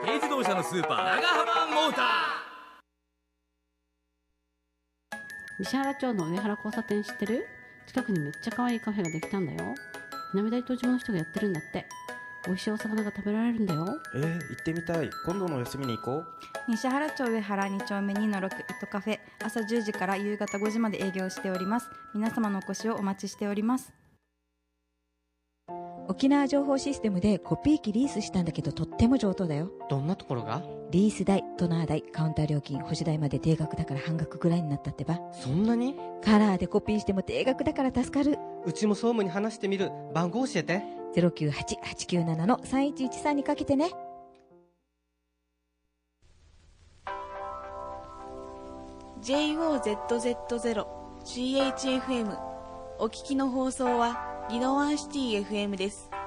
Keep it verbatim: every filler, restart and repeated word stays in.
軽自動車のスーパー長浜モーター。 西原町の上原交差点知ってる？近くにめっちゃ可愛いカフェができたんだよ。南大東島の人がやってるんだって。美味しいお魚が食べられるんだよ。 えー、行ってみたい。今度の休みに行こう。 西原町上原に丁目にのろく糸カフェ、朝じゅうじから夕方ごじまで営業しております。皆様のお越しをお待ちしております。 沖縄情報システムでコピー機リースしたんだけど、とっても上等だよ。 どんなところが？ リース代、トナー代、カウンター料金、保守代まで定額だから半額ぐらいになったってば。 そんなに？ カラーでコピーしても定額だから助かる。 うちも総務に話してみる。番号教えて。 ゼロきゅうはち はちきゅうなな のさんいちいちさんにかけてね。 ジェイオーゼットゼットゼロ シーエイチエフエム お聞きの放送は宜野湾シティ エフエム です。